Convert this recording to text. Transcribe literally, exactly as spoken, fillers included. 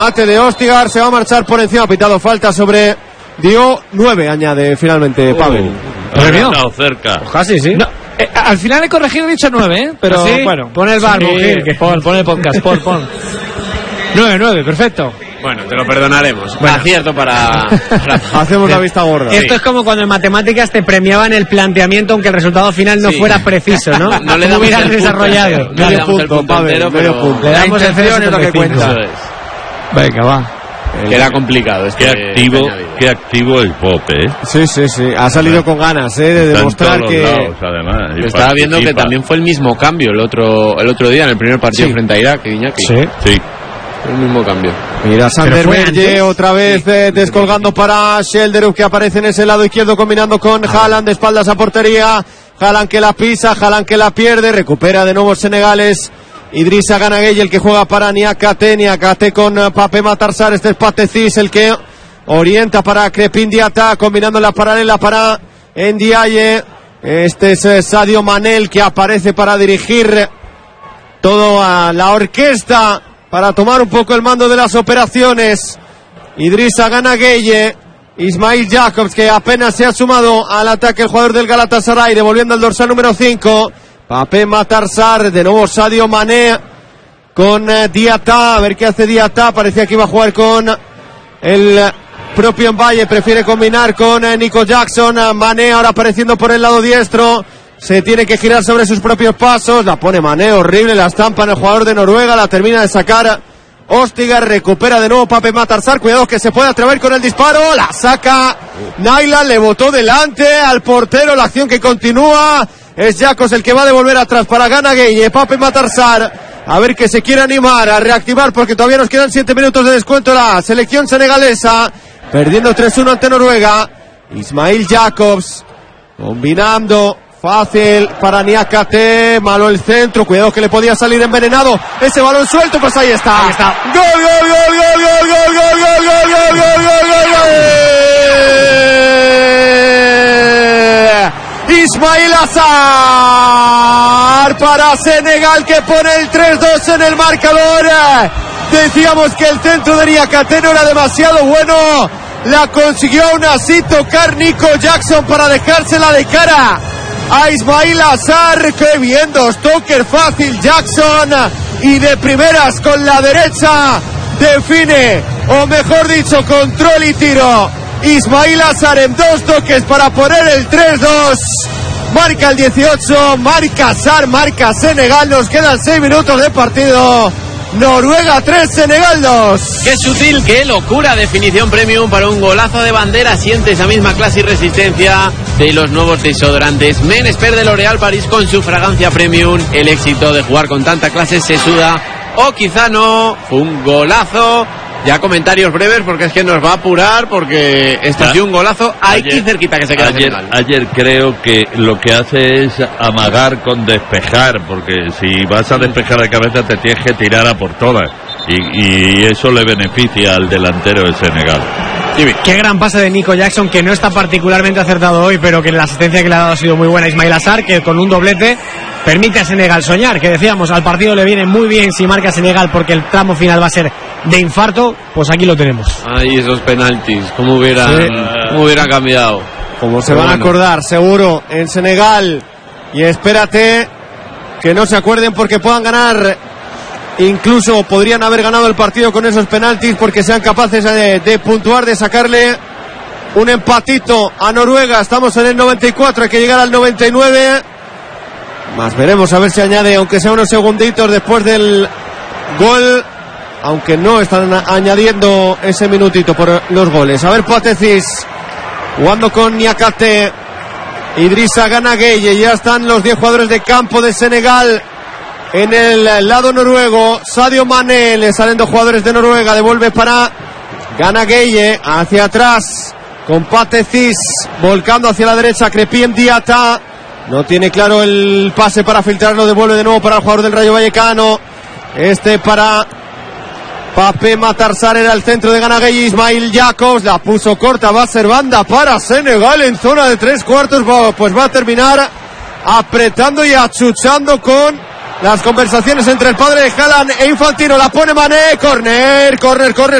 Mate de Ostigar, se va a marchar por encima, pitado falta sobre Dio nueve, añade finalmente Pavel. Uh, ha estado cerca. Casi, sí. No, eh, al final he corregido, he dicho nueve, ¿eh? Pero ¿sí? Bueno. Pon el bar, Sí, mujer, que... pon, pon el podcast, pon, pon. nueve, nueve, perfecto. Bueno, te lo perdonaremos. Bueno. Acierto para... Hacemos la vista gorda. Esto Sí. es como cuando en matemáticas te premiaban el planteamiento aunque el resultado final no Sí. fuera preciso, ¿no? No le ¿Cómo damos hubieras el punto, desarrollado? no le Medio damos el punto, punto Pavel, entero, medio pero... punto. Le La damos el intención cero es lo que vecinos. cuenta. Eso es. Venga, va. Que era complicado. Este Qué activo, qué activo el Pop, ¿eh? Sí, sí, sí. Ha salido con ganas, ¿eh? De Está en demostrar todos que... lados, además, y Estaba viendo que participa. también fue el mismo cambio el otro el otro día en el primer partido Sí. frente a Irak, Iñaki. Sí. Sí. El mismo cambio. Mira, Sander fue Berge antes. otra vez eh, descolgando para Shelderup, que aparece en ese lado izquierdo combinando con Haaland de espaldas a portería. Haaland que la pisa, Haaland que la pierde, recupera de nuevo Senegales. Idrissa Gana Gueye, el que juega para Niakate, Niakate con uh, Pape Matarsar, este es Patecis el que orienta para Crepin Diata, combinando la paralela para Ndiaye. Este es eh, Sadio Manel, que aparece para dirigir toda la orquesta, para tomar un poco el mando de las operaciones. Idrissa Gana Gueye, Ismail Jacobs, que apenas se ha sumado al ataque el jugador del Galatasaray, devolviendo el dorsal número cinco. Pape Matarsar, de nuevo Sadio Mané con eh, Diata, a ver qué hace Diata, parecía que iba a jugar con el eh, propio Mbaye, prefiere combinar con eh, Nico Jackson. eh, Mané ahora apareciendo por el lado diestro, se tiene que girar sobre sus propios pasos, la pone Mané, horrible, la estampa en el jugador de Noruega, la termina de sacar Ostigar, recupera de nuevo Pape Matarsar, cuidado que se puede atrever con el disparo, la saca Naila, le botó delante al portero, la acción que continúa. Es Jacobs el que va a devolver atrás para Gana Gueye, Pape Matarsar, a ver que se quiere animar a reactivar porque todavía nos quedan siete minutos de descuento la selección senegalesa, perdiendo tres uno ante Noruega. Ismail Jacobs, combinando, fácil para Niakate, malo el centro, cuidado que le podía salir envenenado, ese balón suelto, pues ahí está. Ahí está. Gol, gol, gol, gol, gol, gol, gol, gol, gol, gol, gol, gol, gol, gol. Ismail Assar para Senegal, que pone el tres dos en el marcador. Decíamos que el centro de Niakate no era demasiado bueno, la consiguió aún así tocar Nico Jackson para dejársela de cara a Ismail Assar. Qué bien, dos toques fácil Jackson, y de primeras con la derecha define, o mejor dicho, control y tiro Ismail Assar en dos toques para poner el tres dos. Marca el dieciocho, marca Assar, marca Senegal, nos quedan seis minutos de partido. Noruega tres, Senegal dos. Qué sutil, qué locura, definición premium para un golazo de bandera. Siente esa misma clase y resistencia de los nuevos desodorantes Men Expert de L'Oréal París con su fragancia premium. El éxito de jugar con tanta clase se suda, o quizá no. Fue un golazo. Ya comentarios breves porque es que nos va a apurar, porque esto ha sido un golazo aquí Ayer- cerquita que se queda Ayer, Senegal. ayer creo que lo que hace es amagar con despejar, porque si vas a despejar de cabeza te tienes que tirar a por todas, y, y eso le beneficia al delantero de Senegal. Qué gran pase de Nico Jackson, que no está particularmente acertado hoy, pero que la asistencia que le ha dado ha sido muy buena. Ismail Assar, que con un doblete permite a Senegal soñar, que decíamos, al partido le viene muy bien si marca Senegal porque el tramo final va a ser de infarto. Pues aquí lo tenemos. Ay, esos penaltis, cómo hubieran, Sí. cómo hubieran cambiado. Como se Pero van a bueno. acordar, seguro, en Senegal. Y espérate que no se acuerden porque puedan ganar. Incluso podrían haber ganado el partido con esos penaltis porque sean capaces de, de puntuar, de sacarle un empatito a Noruega. Estamos en el noventa y cuatro, hay que llegar al noventa y nueve. Más veremos a ver si añade, aunque sea unos segunditos después del gol. Aunque no están añadiendo ese minutito por los goles. A ver, Patecis jugando con Niakate, Idrissa Gana Gueye. Ya están los diez jugadores de campo de Senegal en el lado noruego. Sadio Mané, le salen dos jugadores de Noruega, devuelve para Gana Gueye, hacia atrás con Patecis, volcando hacia la derecha Crepin Diata. No tiene claro el pase para filtrarlo, devuelve de nuevo para el jugador del Rayo Vallecano. Este para Pape Matarsar, era el centro de Gana Gueye. Ismail Jacobs la puso corta, va a ser banda para Senegal en zona de tres cuartos. Pues va a terminar apretando y achuchando con las conversaciones entre el padre de Haaland e Infantino. La pone Mané, corner, corner, corner.